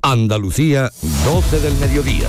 Andalucía, 12 del mediodía.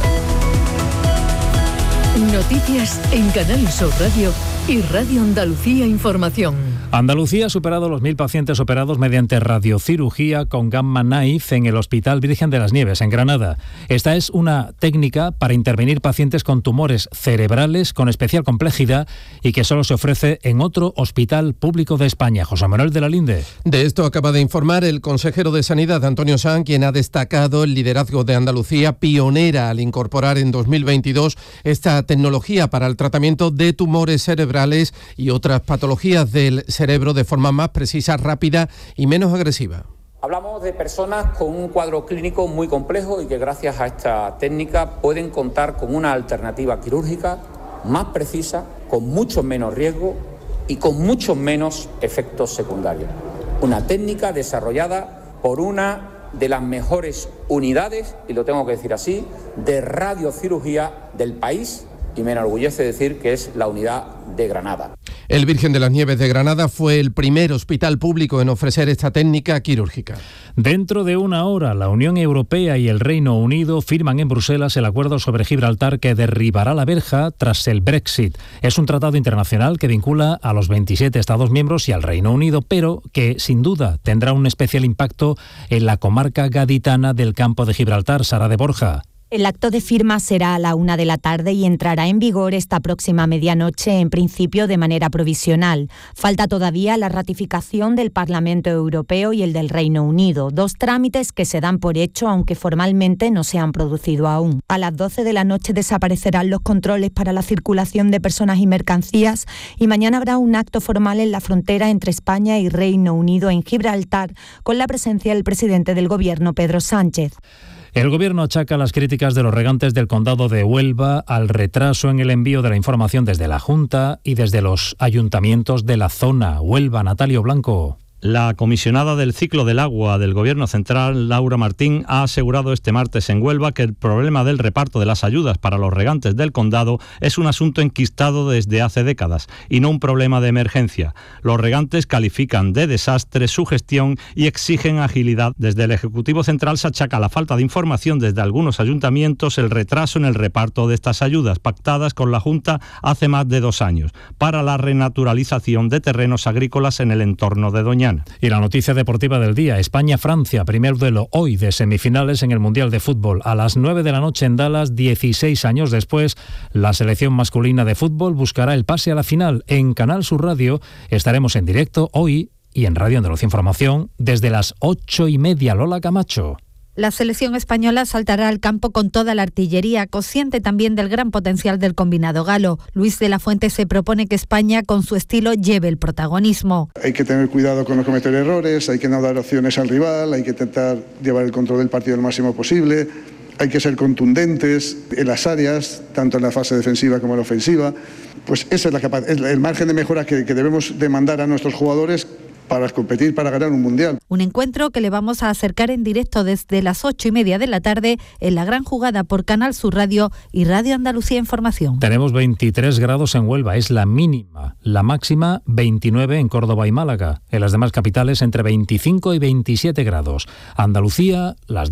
Noticias en Canal Sur Radio y Radio Andalucía Información. Andalucía ha superado los 1.000 pacientes operados mediante radiocirugía con Gamma Knife en el Hospital Virgen de las Nieves, en Granada. Esta es una técnica para intervenir pacientes con tumores cerebrales con especial complejidad y que solo se ofrece en otro hospital público de España. José Manuel de la Linde. De esto acaba de informar el consejero de Sanidad, Antonio Sanz, quien ha destacado el liderazgo de Andalucía, pionera al incorporar en 2022 esta tecnología para el tratamiento de tumores cerebrales y otras patologías del cerebro de forma más precisa, rápida y menos agresiva. Hablamos de personas con un cuadro clínico muy complejo y que gracias a esta técnica pueden contar con una alternativa quirúrgica más precisa, con mucho menos riesgo y con muchos menos efectos secundarios. Una técnica desarrollada por una de las mejores unidades, y lo tengo que decir así, de radiocirugía del país, y me enorgullece decir que es la unidad de Granada. El Virgen de las Nieves de Granada fue el primer hospital público en ofrecer esta técnica quirúrgica. Dentro de una hora, la Unión Europea y el Reino Unido firman en Bruselas el acuerdo sobre Gibraltar que derribará la verja tras el Brexit. Es un tratado internacional que vincula a los 27 Estados miembros y al Reino Unido, pero que sin duda tendrá un especial impacto en la comarca gaditana del Campo de Gibraltar. Sara de Borja. El acto de firma será a la 1 p.m. y entrará en vigor esta próxima medianoche, en principio de manera provisional. Falta todavía la ratificación del Parlamento Europeo y el del Reino Unido, dos trámites que se dan por hecho, aunque formalmente no se han producido aún. A las 12 de la noche desaparecerán los controles para la circulación de personas y mercancías y mañana habrá un acto formal en la frontera entre España y Reino Unido en Gibraltar, con la presencia del presidente del Gobierno, Pedro Sánchez. El Gobierno achaca las críticas de los regantes del condado de Huelva al retraso en el envío de la información desde la Junta y desde los ayuntamientos de la zona. Huelva, Natalio Blanco. La comisionada del ciclo del agua del Gobierno Central, Laura Martín, ha asegurado este martes en Huelva que el problema del reparto de las ayudas para los regantes del condado es un asunto enquistado desde hace décadas y no un problema de emergencia. Los regantes califican de desastre su gestión y exigen agilidad. Desde el Ejecutivo Central se achaca la falta de información desde algunos ayuntamientos, el retraso en el reparto de estas ayudas pactadas con la Junta hace más de 2 años para la renaturalización de terrenos agrícolas en el entorno de Doñana. Y la noticia deportiva del día: España-Francia, primer duelo hoy de semifinales en el Mundial de Fútbol. A las 9 de la noche en Dallas, 16 años después, la selección masculina de fútbol buscará el pase a la final. En Canal Sur Radio estaremos en directo hoy y en Radio Andalucía Información desde las 8:30. Lola Camacho. La selección española saltará al campo con toda la artillería, consciente también del gran potencial del combinado galo. Luis de la Fuente se propone que España, con su estilo, lleve el protagonismo. Hay que tener cuidado con no cometer errores, hay que no dar opciones al rival, hay que intentar llevar el control del partido lo máximo posible, hay que ser contundentes en las áreas, tanto en la fase defensiva como en la ofensiva. Pues esa es el margen de mejora que debemos demandar a nuestros jugadores para competir, para ganar un mundial. Un encuentro que le vamos a acercar en directo desde las 8:30 de la tarde en la gran jugada por Canal Sur Radio y Radio Andalucía Información. Tenemos 23 grados en Huelva, es la mínima. La máxima 29 en Córdoba y Málaga. En las demás capitales entre 25 y 27 grados. Andalucía, las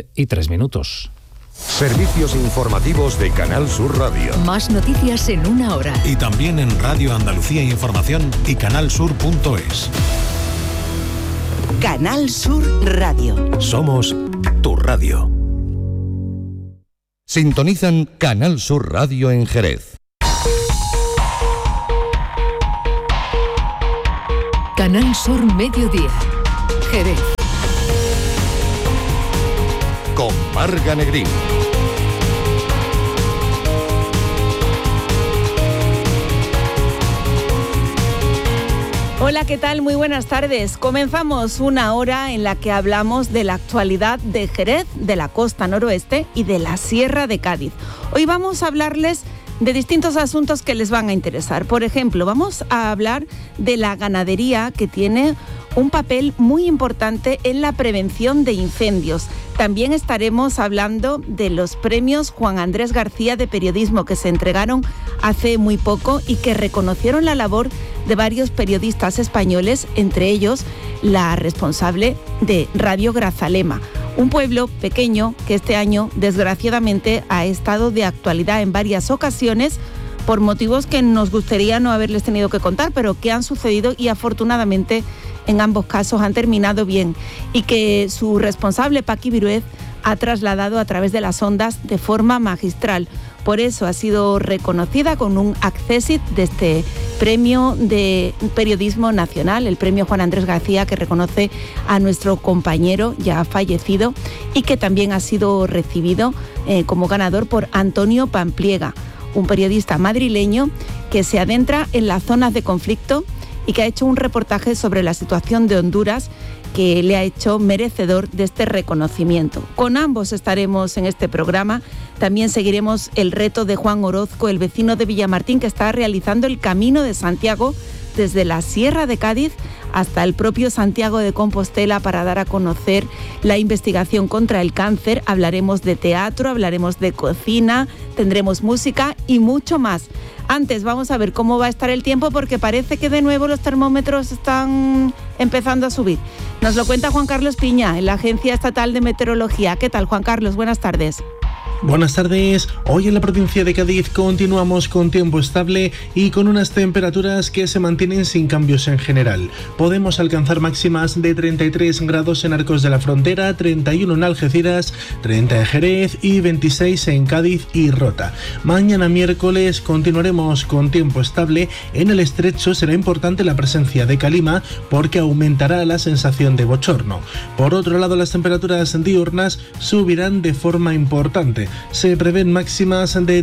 12:03. Servicios informativos de Canal Sur Radio. Más noticias en una hora. Y también en Radio Andalucía Información y canalsur.es. Canal Sur Radio. Somos tu radio. Sintonizan Canal Sur Radio en Jerez. Canal Sur Mediodía, Jerez. Con Marga Negrín. Hola, ¿qué tal? Muy buenas tardes. Comenzamos una hora en la que hablamos de la actualidad de Jerez, de la costa noroeste y de la Sierra de Cádiz. Hoy vamos a hablarles de distintos asuntos que les van a interesar. Por ejemplo, vamos a hablar de la ganadería, que tiene un papel muy importante en la prevención de incendios. También estaremos hablando de los premios Juan Andrés García de periodismo que se entregaron hace muy poco y que reconocieron la labor de varios periodistas españoles, entre ellos la responsable de Radio Grazalema. Un pueblo pequeño que este año, desgraciadamente, ha estado de actualidad en varias ocasiones por motivos que nos gustaría no haberles tenido que contar, pero que han sucedido y afortunadamente en ambos casos han terminado bien y que su responsable, Paqui Virués, ha trasladado a través de las ondas de forma magistral. Por eso ha sido reconocida con un accésit de este premio de periodismo nacional, el premio Juan Andrés García, que reconoce a nuestro compañero ya fallecido y que también ha sido recibido como ganador por Antonio Pampliega, un periodista madrileño que se adentra en las zonas de conflicto y que ha hecho un reportaje sobre la situación de Honduras que le ha hecho merecedor de este reconocimiento. Con ambos estaremos en este programa. También seguiremos el reto de Juan Orozco, el vecino de Villamartín, que está realizando el Camino de Santiago desde la Sierra de Cádiz hasta el propio Santiago de Compostela para dar a conocer la investigación contra el cáncer. Hablaremos de teatro, hablaremos de cocina, tendremos música y mucho más. Antes vamos a ver cómo va a estar el tiempo, porque parece que de nuevo los termómetros están empezando a subir. Nos lo cuenta Juan Carlos Piña, en la Agencia Estatal de Meteorología. ¿Qué tal, Juan Carlos? Buenas tardes. Buenas tardes. Hoy en la provincia de Cádiz continuamos con tiempo estable y con unas temperaturas que se mantienen sin cambios en general. Podemos alcanzar máximas de 33 grados en Arcos de la Frontera, 31 en Algeciras, 30 en Jerez y 26 en Cádiz y Rota. Mañana miércoles continuaremos con tiempo estable. En el estrecho será importante la presencia de calima porque aumentará la sensación de bochorno. Por otro lado, las temperaturas diurnas subirán de forma importante. Se prevén máximas de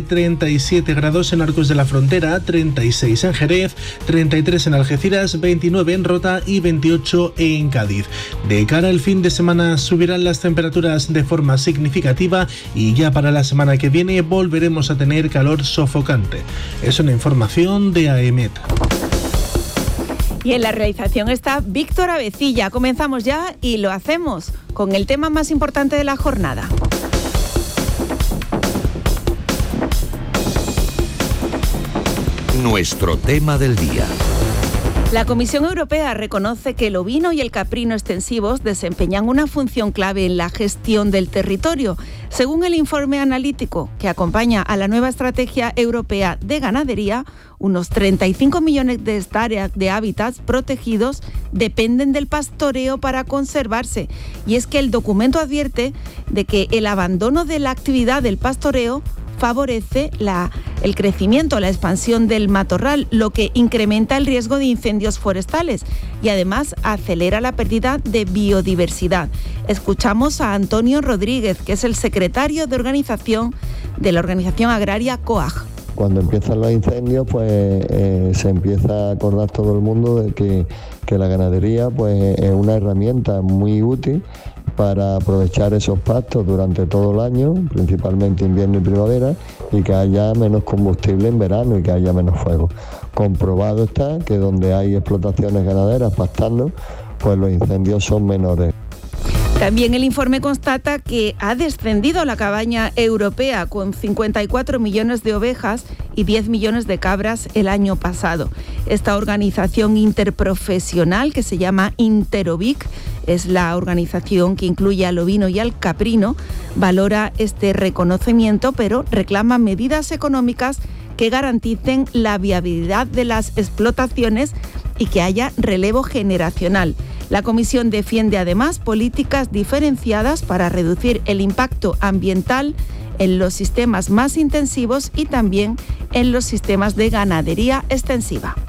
37 grados en Arcos de la Frontera, 36 en Jerez, 33 en Algeciras, 29 en Rota y 28 en Cádiz. De cara al fin de semana subirán las temperaturas de forma significativa y ya para la semana que viene volveremos a tener calor sofocante. Es una información de AEMET. Y en la realización está Víctor Avecilla. Comenzamos ya y lo hacemos con el tema más importante de la jornada. Nuestro tema del día. La Comisión Europea reconoce que el ovino y el caprino extensivos desempeñan una función clave en la gestión del territorio. Según el informe analítico que acompaña a la nueva Estrategia Europea de Ganadería, unos 35 millones de hectáreas de hábitats protegidos dependen del pastoreo para conservarse. Y es que el documento advierte de que el abandono de la actividad del pastoreo favorece el crecimiento, la expansión del matorral, lo que incrementa el riesgo de incendios forestales y además acelera la pérdida de biodiversidad. Escuchamos a Antonio Rodríguez, que es el secretario de organización de la organización agraria COAG. Cuando empiezan los incendios, pues se empieza a acordar todo el mundo de que la ganadería pues es una herramienta muy útil para aprovechar esos pastos durante todo el año, principalmente invierno y primavera, y que haya menos combustible en verano y que haya menos fuego. Comprobado está que donde hay explotaciones ganaderas pastando, pues los incendios son menores. También el informe constata que ha descendido la cabaña europea con 54 millones de ovejas y 10 millones de cabras el año pasado. Esta organización interprofesional, que se llama Interovic, es la organización que incluye al ovino y al caprino, valora este reconocimiento, pero reclama medidas económicas que garanticen la viabilidad de las explotaciones y que haya relevo generacional. La Comisión defiende además políticas diferenciadas para reducir el impacto ambiental en los sistemas más intensivos y también en los sistemas de ganadería extensiva.